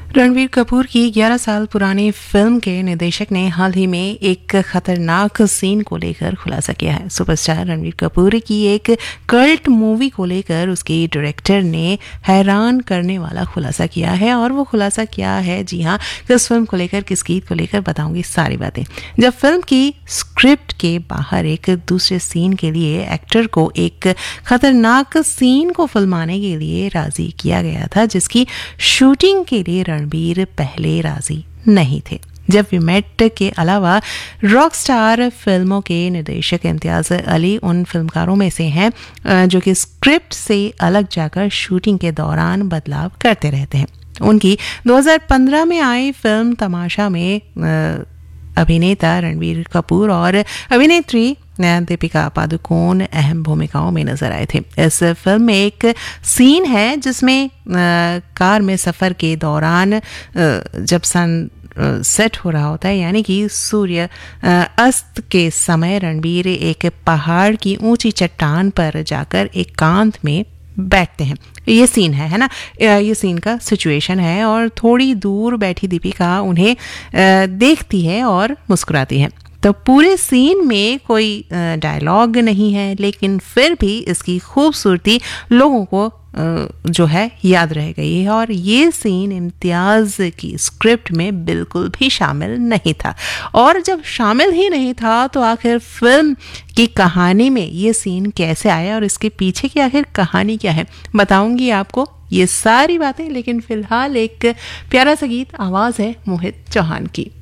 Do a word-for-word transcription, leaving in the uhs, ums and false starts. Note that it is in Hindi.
रणबीर कपूर की ग्यारह साल पुरानी फिल्म के निर्देशक ने हाल ही में एक खतरनाक सीन को लेकर खुलासा किया है। सुपरस्टार रणबीर कपूर की एक कल्ट मूवी को लेकर उसके डायरेक्टर ने हैरान करने वाला खुलासा किया है। और वो खुलासा क्या है, जी हाँ, किस फिल्म को लेकर, किस गीत को लेकर, बताऊंगी सारी बातें। जब फिल्म की स्क्रिप्ट के बाहर एक दूसरे सीन के लिए एक्टर को एक खतरनाक सीन को फिल्माने के लिए राजी किया गया था, जिसकी शूटिंग के लिए रणबीर पहले राजी नहीं थे। जब वी मेट के अलावा रॉक स्टार फिल्मों के निर्देशक इम्तियाज अली उन फिल्मकारों में से हैं जो कि स्क्रिप्ट से अलग जाकर शूटिंग के दौरान बदलाव करते रहते हैं। उनकी दो हज़ार पंद्रह में आई फिल्म तमाशा में अभिनेता रणबीर कपूर और अभिनेत्री दीपिका पादुकोण अहम भूमिकाओं में नजर आए थे। इस फिल्म में एक सीन है जिसमें कार में सफर के दौरान जब सन सेट हो रहा होता है, यानी कि सूर्य अस्त के समय, रणबीर एक पहाड़ की ऊंची चट्टान पर जाकर एकांत में बैठते हैं। ये सीन है है ना, ये सीन का सिचुएशन है। और थोड़ी दूर बैठी दीपिका उन्हें देखती है और मुस्कुराती है। तो पूरे सीन में कोई डायलॉग नहीं है, लेकिन फिर भी इसकी खूबसूरती लोगों को जो है याद रह गई है। और ये सीन इम्तियाज की स्क्रिप्ट में बिल्कुल भी शामिल नहीं था। और जब शामिल ही नहीं था तो आखिर फिल्म की कहानी में ये सीन कैसे आया और इसके पीछे की आखिर कहानी क्या है, बताऊंगी आपको ये सारी बातें। लेकिन फिलहाल एक प्यारा सा गीत, आवाज़ है मोहित चौहान की।